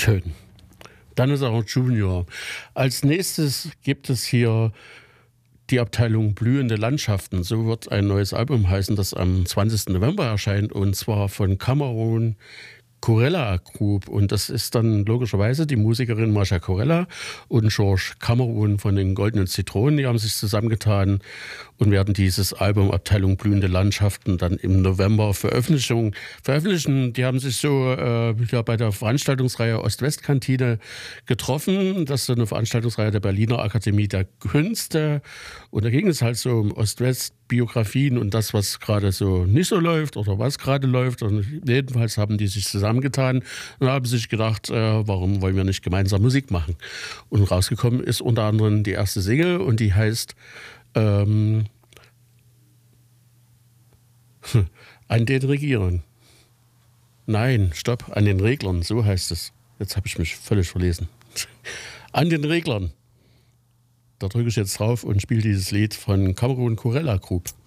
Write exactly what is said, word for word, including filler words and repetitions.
Schön. Dann ist auch Junior. Als nächstes gibt es hier die Abteilung Blühende Landschaften. So wird ein neues Album heißen, das am zwanzigsten November erscheint, und zwar von Cameron Corella Group. Und das ist dann logischerweise die Musikerin Mascha Corella und George Cameron von den Goldenen Zitronen. Die haben sich zusammengetan und werden dieses Album Abteilung Blühende Landschaften dann im November veröffentlichen. veröffentlichen. Die haben sich so äh, ja, bei der Veranstaltungsreihe Ost-West-Kantine getroffen. Das ist so eine Veranstaltungsreihe der Berliner Akademie der Künste. Und da ging es halt so um Ost-West-Biografien und das, was gerade so nicht so läuft oder was gerade läuft. Und jedenfalls haben die sich zusammengetan und haben sich gedacht, äh, warum wollen wir nicht gemeinsam Musik machen? Und rausgekommen ist unter anderem die erste Single, und die heißt ähm, An den Regieren. Nein, stopp, an den Reglern, so heißt es. Jetzt habe ich mich völlig verlesen. An den Reglern. Da drücke ich jetzt drauf und spiele dieses Lied von Cameron Corella Group.